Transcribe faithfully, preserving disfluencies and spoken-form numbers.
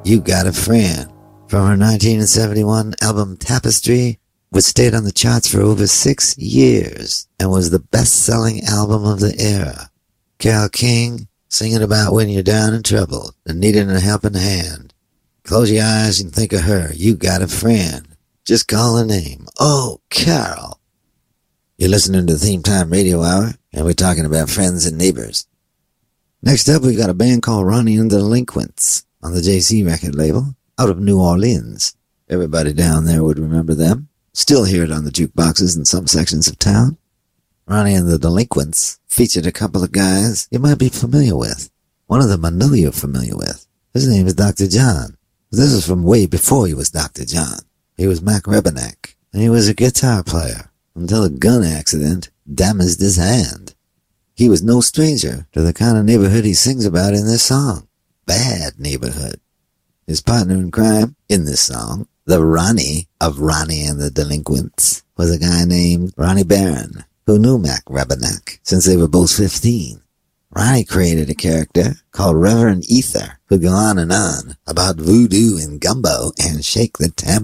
You Got a Friend, from her nineteen seventy-one album Tapestry, which stayed on the charts for over six years and was the best-selling album of the era. Carole King, singing about when you're down and troubled and needing a helping hand. Close your eyes and think of her. You got a friend. Just call her name. Oh, Carol. You're listening to the Theme Time Radio Hour, and we're talking about friends and neighbors. Next up, we got a band called Ronnie and the Delinquents on the J C record label out of New Orleans. Everybody down there would remember them. Still hear it on the jukeboxes in some sections of town. Ronnie and the Delinquents featured a couple of guys you might be familiar with. One of them I know you're familiar with. His name is Doctor John. This is from way before he was Doctor John. He was Mac Rebennack, and he was a guitar player until a gun accident damaged his hand. He was no stranger to the kind of neighborhood he sings about in this song. Bad neighborhood. His partner in crime in this song, the Ronnie of Ronnie and the Delinquents, was a guy named Ronnie Barron, who knew Mac Rebennack since they were both fifteen. Ronnie created a character called Reverend Ether, who'd go on and on about voodoo and gumbo and shake the tambourine.